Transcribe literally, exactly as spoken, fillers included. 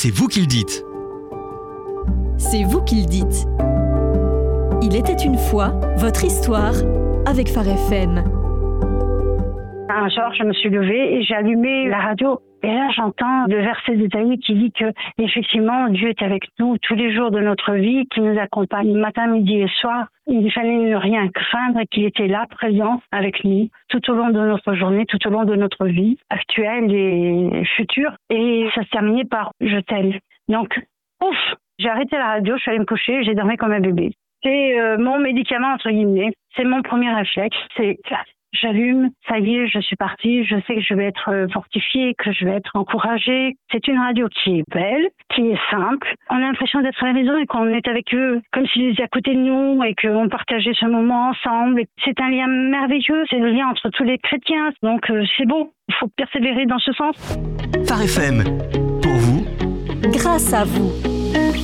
C'est vous qui le dites. C'est vous qui le dites. Il était une fois votre histoire avec Phare F M. Un jour, je me suis levée et j'ai allumé la radio. Et là, j'entends le verset détaillé qui dit que, effectivement, Dieu est avec nous tous les jours de notre vie, qui nous accompagne matin, midi et soir. Il ne fallait ne rien craindre et qu'il était là, présent avec nous, tout au long de notre journée, tout au long de notre vie actuelle et future. Et ça se terminait par « je t'aime ». Donc, ouf, j'ai arrêté la radio, je suis allée me coucher, j'ai dormi comme un bébé. C'est euh, mon médicament, entre guillemets. C'est mon premier réflexe. C'est j'allume, ça y est, je suis partie. Je sais que je vais être fortifiée, que je vais être encouragée. C'est une radio qui est belle, qui est simple. On a l'impression d'être à la maison et qu'on est avec eux comme s'ils étaient à côté de nous et qu'on partageait ce moment ensemble. C'est un lien merveilleux. C'est le lien entre tous les chrétiens. Donc euh, c'est bon. Il faut persévérer dans ce sens. Phare F M, pour vous, grâce à vous.